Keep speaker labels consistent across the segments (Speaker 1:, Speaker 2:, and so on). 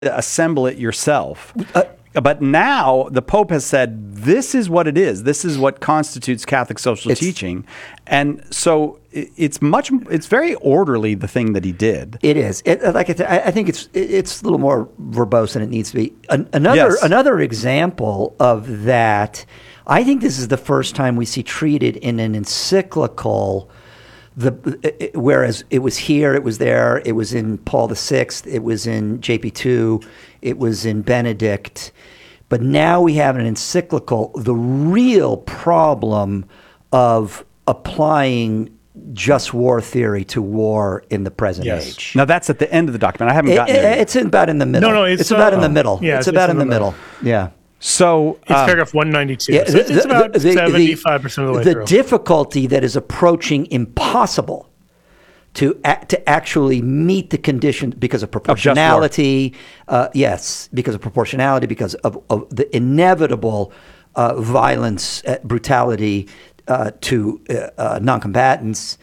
Speaker 1: assemble it yourself. But now the Pope has said, this is what it is. This is what constitutes Catholic social teaching. And so it's very orderly, the thing that he did.
Speaker 2: It is. I think it's a little more verbose than it needs to be. Another example of that, I think this is the first time we see treated in an encyclical, whereas it was here, it was there, it was in Paul VI, it was in JP2, it was in Benedict, but now we have an encyclical, the real problem of applying just war theory to war in the present age.
Speaker 1: Now that's at the end of the document. I haven't gotten there yet.
Speaker 2: It's about in the middle.
Speaker 3: No,
Speaker 2: it's about in the middle. Yeah, it's about in the middle. Yeah.
Speaker 1: So
Speaker 3: it's paragraph 192. So it's about 75% of the way through.
Speaker 2: The difficulty that is approaching impossible to actually meet the conditions because of proportionality. Because of proportionality, because of the inevitable violence, brutality to non-combatants.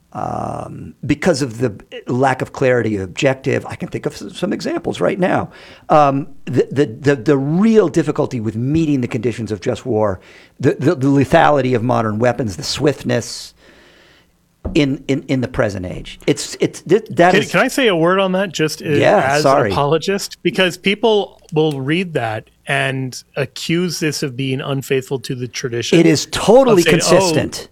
Speaker 2: Because of the lack of clarity of objective. I can think of some examples right now. The real difficulty with meeting the conditions of just war, the lethality of modern weapons, the swiftness in the present age. Can
Speaker 3: I say a word on that just as an apologist? Because people will read that and accuse this of being unfaithful to the tradition.
Speaker 2: It is totally consistent.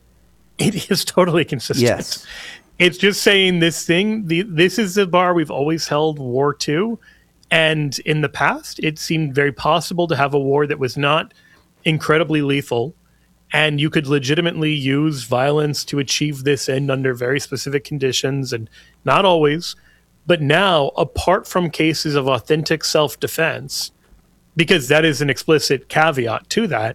Speaker 3: It is totally consistent.
Speaker 2: Yes.
Speaker 3: It's just saying this thing, this is the bar we've always held war to. And in the past, it seemed very possible to have a war that was not incredibly lethal. And you could legitimately use violence to achieve this end under very specific conditions, and not always. But now, apart from cases of authentic self-defense, because that is an explicit caveat to that,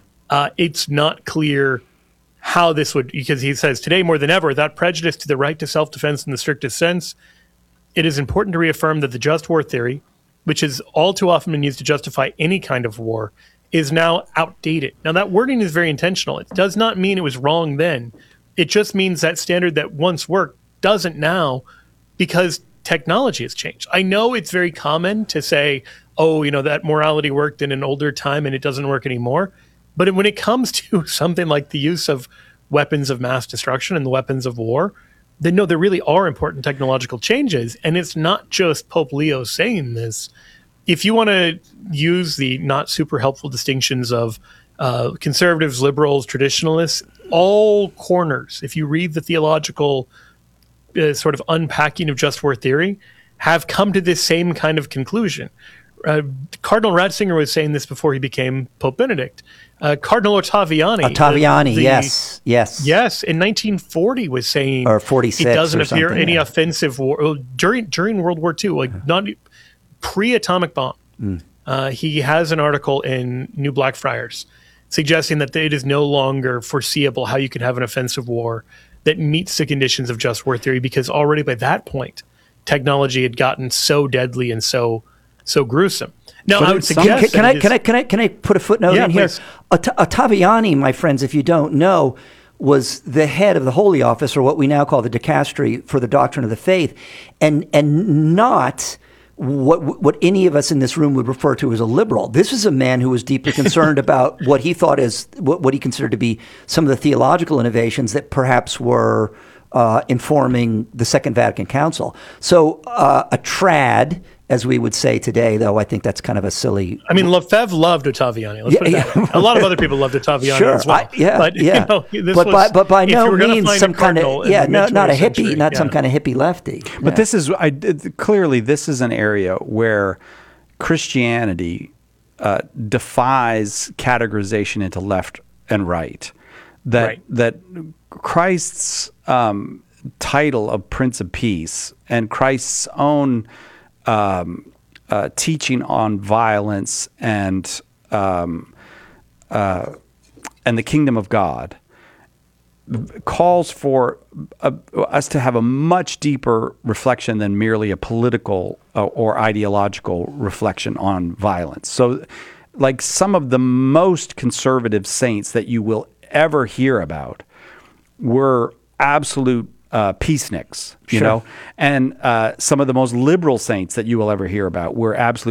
Speaker 3: it's not clear how this would, because he says, today more than ever, without prejudice to the right to self-defense in the strictest sense, it is important to reaffirm that the just war theory, which is all too often been used to justify any kind of war, is now outdated. Now, that wording is very intentional. It does not mean it was wrong then. It just means that standard that once worked doesn't now, because technology has changed. I know it's very common to say, that morality worked in an older time and it doesn't work anymore. But when it comes to something like the use of weapons of mass destruction and the weapons of war, then no, there really are important technological changes. And it's not just Pope Leo saying this. If you want to use the not super helpful distinctions of conservatives, liberals, traditionalists, all corners, if you read the theological sort of unpacking of just war theory, have come to this same kind of conclusion. Cardinal Ratzinger was saying this before he became Pope Benedict. Cardinal Ottaviani, yes, in 1940 was saying,
Speaker 2: or 46,
Speaker 3: it doesn't
Speaker 2: or
Speaker 3: appear any offensive war during World War II, not pre-atomic bomb. He has an article in New Blackfriars suggesting that it is no longer foreseeable how you can have an offensive war that meets the conditions of just war theory, because already by that point, technology had gotten so deadly and so gruesome. Now, I would suggest.
Speaker 2: Can I put a footnote in here? Ottaviani, my friends, if you don't know, was the head of the Holy Office, or what we now call the Dicastery for the Doctrine of the Faith, and not what any of us in this room would refer to as a liberal. This is a man who was deeply concerned about what he thought is what he considered to be some of the theological innovations that perhaps were informing the Second Vatican Council. So a trad, as we would say today, though I think that's kind of a silly...
Speaker 3: I mean, Lefebvre loved Ottaviani. Let's put it that way. A lot of other people loved Ottaviani as well.
Speaker 2: But by no means some kind of... not a hippie, not some kind of hippie lefty.
Speaker 1: But this is... clearly, this is an area where Christianity defies categorization into left and right. That Christ's title of Prince of Peace and Christ's own teaching on violence and the kingdom of God calls for us to have a much deeper reflection than merely a political or ideological reflection on violence. So, like some of the most conservative saints that you will ever hear about were absolute peaceniks, you
Speaker 2: Sure.
Speaker 1: know, and some of the most liberal saints that you will ever hear about were absolute